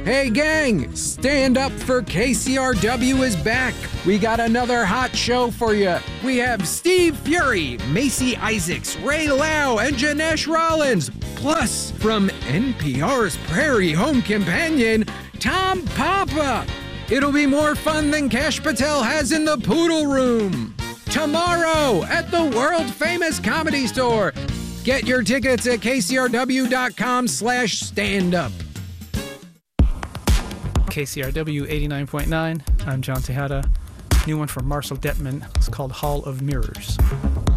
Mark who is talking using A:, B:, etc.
A: Hey gang, Stand Up for KCRW is back. We got another hot show for you. We have Steve Fury, Macy Isaacs, Ray Lau, and Janesh Rollins. Plus, from NPR's Prairie Home Companion, Tom Papa. It'll be more fun than Kash Patel has in the Poodle Room. Tomorrow at the world-famous Comedy Store. Get your tickets at kcrw.com/standup.
B: KCRW 89.9. I'm John Tejada. New one from Marcel Detman. It's called Hall of Mirrors.